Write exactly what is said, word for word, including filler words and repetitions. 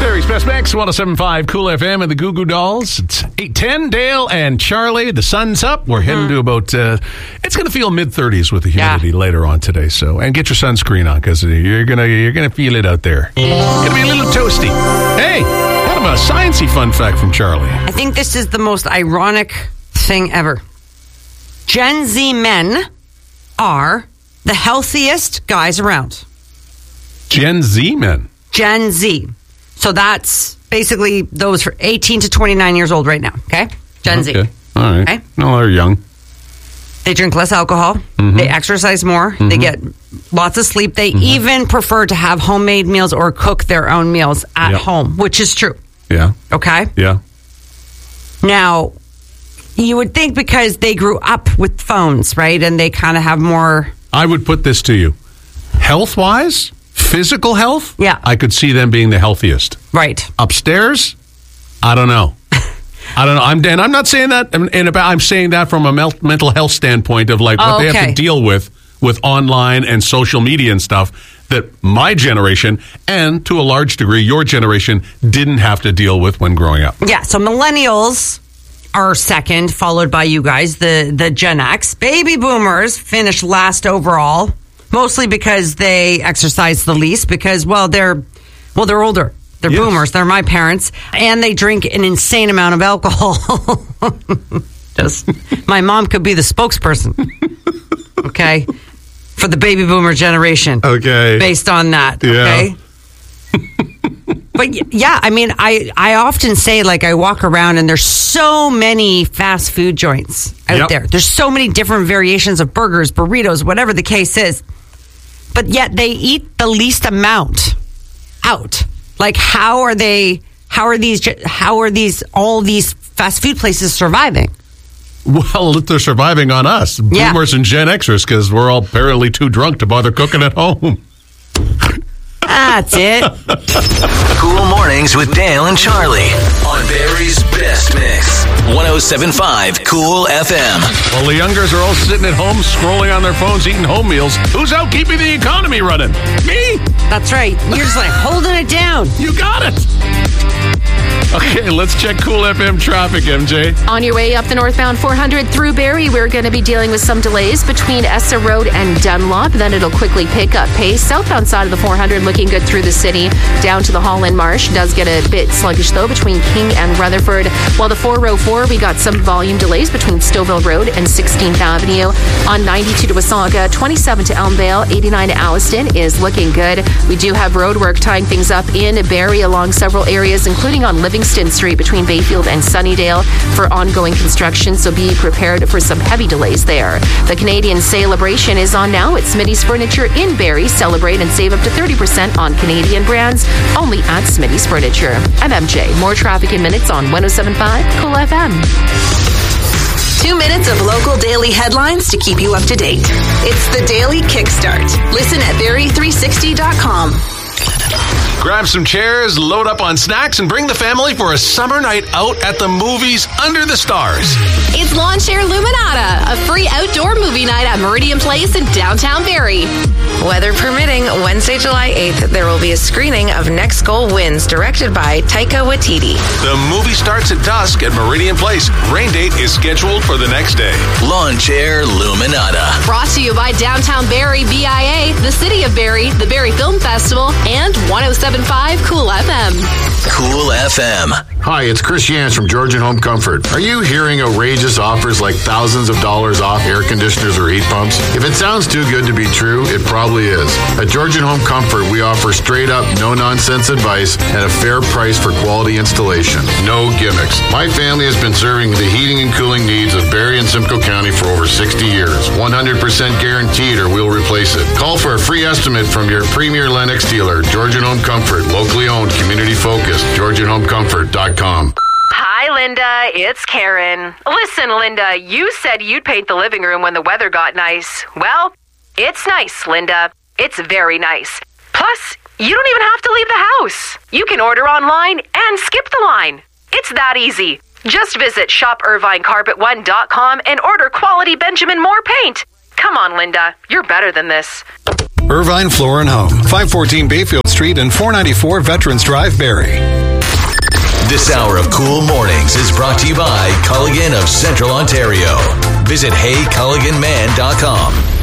Barry's Best Mix, one oh seven point five Cool F M and the Goo Goo Dolls. It's eight ten, Dale and Charlie. The sun's up. We're heading mm-hmm. to about, uh, it's going to feel mid-thirties with the humidity yeah. later on today. So, and get your sunscreen on because you're going to you're gonna feel it out there. It's going to be a little toasty. Hey, kind of a sciencey fun fact from Charlie. I think this is the most ironic thing ever. Gen Z men are the healthiest guys around. Gen Z men? Gen Z. So that's basically those for eighteen to twenty-nine years old right now, okay? Gen okay. Z. All right. Okay? No, they're young. They drink less alcohol. Mm-hmm. They exercise more. Mm-hmm. They get lots of sleep. They mm-hmm. even prefer to have homemade meals or cook their own meals at yep. home, which is true. Yeah. Okay? Yeah. Now, you would think because they grew up with phones, right? And they kind of have more... I would put this to you. Health-wise... Physical health? Yeah. I could see them being the healthiest. Right. Upstairs? I don't know. I don't know. I'm and I'm not saying that in about I'm saying that from a mental health standpoint of like what oh, okay. they have to deal with with online and social media and stuff that my generation and to a large degree your generation didn't have to deal with when growing up. Yeah, so millennials are second, followed by you guys, the the Gen X. Baby boomers finished last overall. Mostly because they exercise the least because, well, they're well, they're older. They're yes. boomers. They're my parents. And they drink an insane amount of alcohol. Just, my mom could be the spokesperson, okay, for the baby boomer generation. Okay. Based on that, okay? Yeah. But, yeah, I mean, I, I often say, like, I walk around and there's so many fast food joints out yep. there. There's so many different variations of burgers, burritos, whatever the case is. But yet they eat the least amount out. Like, how are they, how are these, how are these, all these fast food places surviving? Well, they're surviving on us, yeah. boomers and Gen Xers, because we're all apparently too drunk to bother cooking at home. That's it. Cool Mornings with Dale and Charlie on Barry's Best Mix. one oh seven point five Cool F M. Well, the youngers are all sitting at home, scrolling on their phones, eating home meals. Who's out keeping the economy running? Me? That's right. You're just like holding it down. You got it. Okay, let's check Cool F M traffic, M J. On your way up the northbound four hundred through Barrie, we're going to be dealing with some delays between Essa Road and Dunlop. Then it'll quickly pick up pace. Southbound side of the four hundred looking good through the city. Down to the Holland Marsh. Does get a bit sluggish, though, between King and Rutherford. While the four oh four, we got some volume delays between Stouffville Road and sixteenth Avenue. On ninety-two to Wasaga, twenty-seven to Elmvale, eighty-nine to Alliston is looking good. We do have road work tying things up in Barrie along several areas, including on Livingston Street between Bayfield and Sunnydale for ongoing construction, so be prepared for some heavy delays there. The Canadian Celebration is on now at Smitty's Furniture in Barrie. Celebrate and save up to thirty percent on Canadian brands only at Smitty's Furniture. I'm M J. More traffic in minutes on one oh seven point five Cool F M. Two minutes of local daily headlines to keep you up to date. It's the Daily Kickstart. Listen at barrie three sixty dot com. Grab some chairs, load up on snacks, and bring the family for a summer night out at the movies under the stars. It's Lawn Chair Luminata, a free outdoor movie night at Meridian Place in downtown Barrie. Weather permitting, Wednesday, July eighth, there will be a screening of Next Goal Wins, directed by Taika Waititi. The movie starts at dusk at Meridian Place. Rain date is scheduled for the next day. Lawn Chair Luminata. Brought to you by Downtown Barrie B I A, the City of Barrie, the Barrie Film Festival, and one oh seven point five Cool F M. Cool F M. Hi, it's Chris Yance from Georgian Home Comfort. Are you hearing outrageous offers like thousands of dollars off air conditioners or heat pumps? If it sounds too good to be true, it probably is. At Georgian Home Comfort, we offer straight up, no-nonsense advice at a fair price for quality installation. No gimmicks. My family has been serving the heating and cooling needs of Barrie and Simcoe County for over sixty years. one hundred percent guaranteed or we'll replace it. Call for a free estimate from your premier Lennox dealer, Georgian Home Comfort, locally owned, community focused, georgian home comfort dot com. Hi, Linda. It's Karen. Listen, Linda, you said you'd paint the living room when the weather got nice. Well, it's nice, Linda. It's very nice. Plus, you don't even have to leave the house. You can order online and skip the line. It's that easy. Just visit shop irvine carpet one dot com and order quality Benjamin Moore paint. Come on, Linda. You're better than this. Irvine Floor and Home, five fourteen Bayfield Street and four ninety-four Veterans Drive, Barrie. This hour of Cool Mornings is brought to you by Culligan of Central Ontario. Visit hey culligan man dot com.